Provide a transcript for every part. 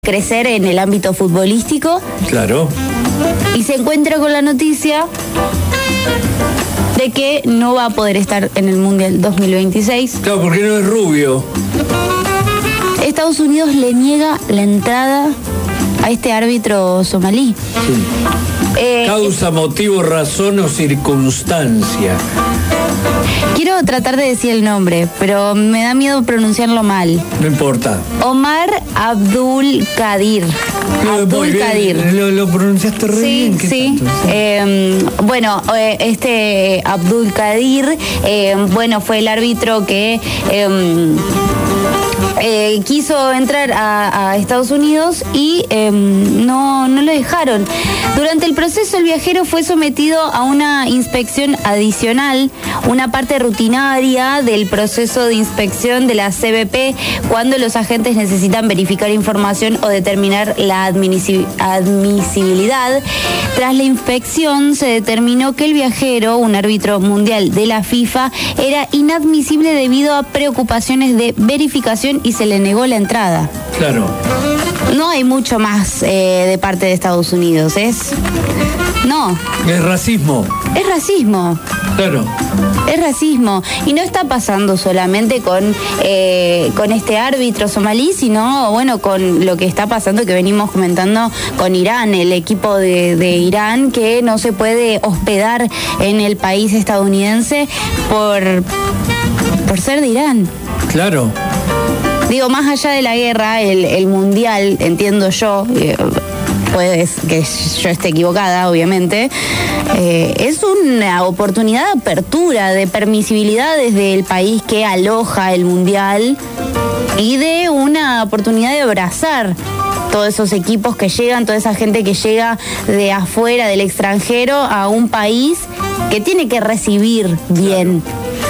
crecer en el ámbito futbolístico. Claro. Y se encuentra con la noticia de que no va a poder estar en el Mundial 2026. Claro, porque no es rubio. Estados Unidos le niega la entrada a este árbitro somalí. Sí. Causa, motivo, razón o circunstancia. Quiero tratar de decir el nombre, pero me da miedo pronunciarlo mal. No importa. Omar Abdul Qadir. Abdul Qadir. Lo pronunciaste re bien. Sí. Bueno, este Abdul Qadir, fue el árbitro que quiso entrar a Estados Unidos y no lo dejaron. Durante el proceso, el viajero fue sometido a una inspección adicional, una parte rutinaria del proceso de inspección de la CBP cuando los agentes necesitan verificar información o determinar la admisibilidad. Tras la inspección, se determinó que el viajero, un árbitro mundial de la FIFA, era inadmisible debido a preocupaciones de verificación y se le negó la entrada. Claro. No hay mucho más de parte de Estados Unidos, No. Es racismo. Es racismo. Claro. Es racismo. Y no está pasando solamente con este árbitro somalí, sino, con lo que está pasando, que venimos comentando con Irán, el equipo de Irán, que no se puede hospedar en el país estadounidense por ser de Irán. Claro. Digo, más allá de la guerra, el mundial, entiendo yo, puede que yo esté equivocada, obviamente, es una oportunidad de apertura, de permisibilidad desde el país que aloja el mundial y de una oportunidad de abrazar todos esos equipos que llegan, toda esa gente que llega de afuera, del extranjero, a un país que tiene que recibir bien.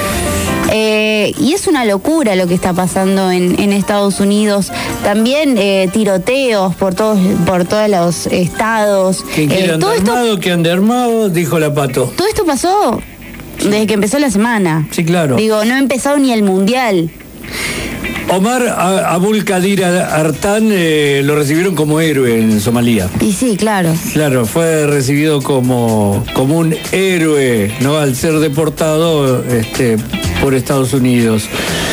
Y es una locura lo que está pasando en Estados Unidos. También tiroteos por todos los estados. Que quieran armado, que ande armado, dijo la Pato. Todo esto pasó desde que empezó la semana. Sí, claro. Digo, no ha empezado ni el mundial. Omar Abdul Qadir Artan lo recibieron como héroe en Somalia. Y sí, claro. Claro, fue recibido como un héroe, ¿no? Al ser deportado por Estados Unidos.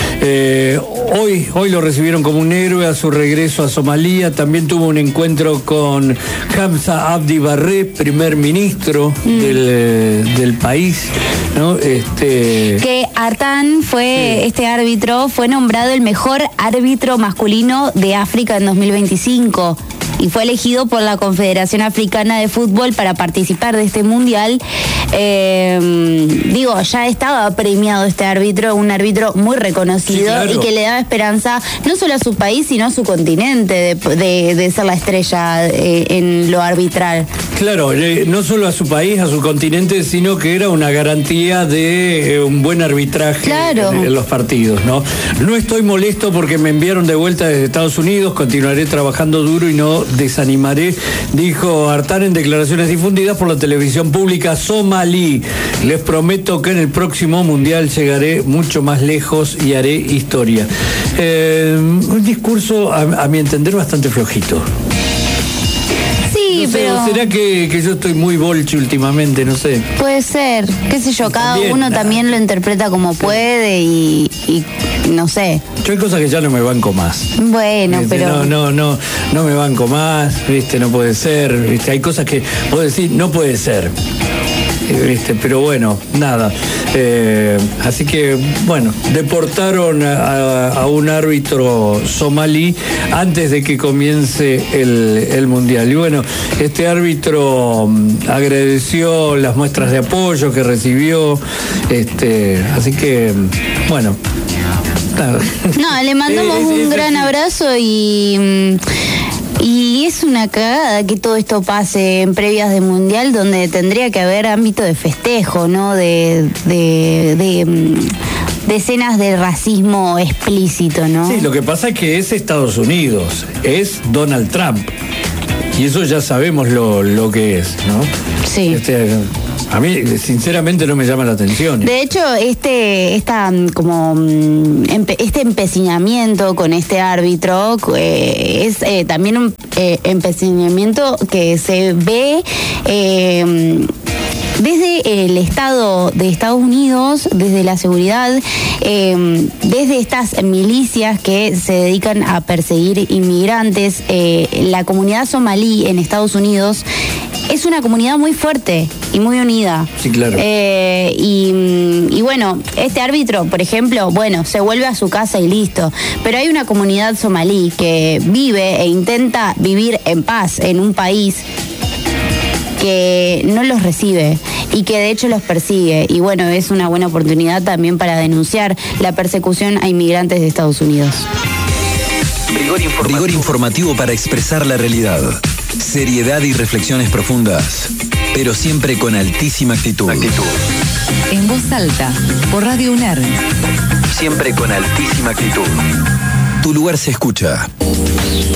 Hoy lo recibieron como un héroe a su regreso a Somalia. También tuvo un encuentro con Hamza Abdi Barre, primer ministro del país, ¿no? Que Artan este árbitro fue nombrado el mejor árbitro masculino de África en 2025. Y fue elegido por la Confederación Africana de Fútbol para participar de este mundial. Ya estaba premiado este árbitro, un árbitro muy reconocido, sí, claro, y que le daba esperanza no solo a su país, sino a su continente de ser la estrella en lo arbitral. Claro, no solo a su país, a su continente, sino que era una garantía de un buen arbitraje, claro, en los partidos, ¿no? No estoy molesto porque me enviaron de vuelta desde Estados Unidos, continuaré trabajando duro y no desanimaré, dijo Artan en declaraciones difundidas por la televisión pública somalí. Les prometo que en el próximo mundial llegaré mucho más lejos y haré historia. Un discurso, a mi entender, bastante flojito. Sí, no sé, pero... ¿será que yo estoy muy bolche últimamente? No sé. Puede ser, qué sé yo, cada uno también lo interpreta como puede y no sé. Yo hay cosas que ya no me banco más. Bueno, pero... No me banco más, no puede ser, hay cosas que vos decís, no puede ser. Pero bueno, nada. Así que, deportaron a un árbitro somalí antes de que comience el mundial. Y este árbitro agradeció las muestras de apoyo que recibió. Así que, nada. No, le mandamos un gran abrazo y es una cagada que todo esto pase en previas de mundial, donde tendría que haber ámbito de festejo, ¿no? De escenas de racismo explícito, ¿no? Sí, lo que pasa es que es Estados Unidos, es Donald Trump. Y eso ya sabemos lo que es, ¿no? Sí. A mí, sinceramente, no me llama la atención. De hecho, este empecinamiento con este árbitro es también un empecinamiento que se ve desde el Estado de Estados Unidos, desde la seguridad, desde estas milicias que se dedican a perseguir inmigrantes. La comunidad somalí en Estados Unidos es una comunidad muy fuerte y muy unida. Sí, claro. Y bueno, este árbitro, por ejemplo, se vuelve a su casa y listo. Pero hay una comunidad somalí que vive e intenta vivir en paz en un país que no los recibe y que de hecho los persigue. Y bueno, es una buena oportunidad también para denunciar la persecución a inmigrantes de Estados Unidos. Rigor informativo para expresar la realidad. Seriedad y reflexiones profundas, pero siempre con altísima actitud. En voz alta, por Radio UNER. Siempre con altísima actitud. Tu lugar se escucha.